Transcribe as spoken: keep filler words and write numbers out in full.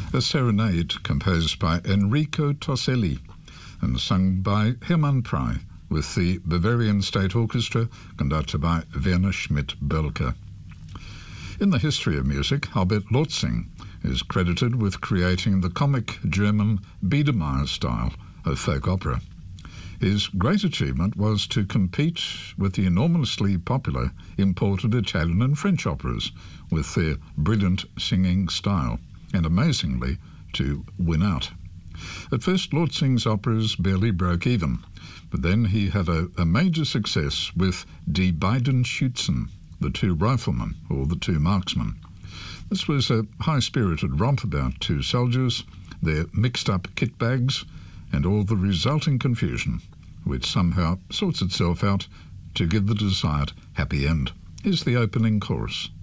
a serenade composed by Enrico Toselli and sung by Hermann Prey with the Bavarian State Orchestra conducted by Werner Schmidt-Bölker. In the history of music, Albert Lortzing is credited with creating the comic German Biedermeier style of folk opera. His great achievement was to compete with the enormously popular imported Italian and French operas with their brilliant singing style, and amazingly, to win out. At first, Lortzing's operas barely broke even, but then he had a, a major success with Die beiden Schützen, the two riflemen, or the two marksmen. This was a high-spirited romp about two soldiers, their mixed-up kit bags, and all the resulting confusion, which somehow sorts itself out to give the desired happy end. Here's the opening chorus.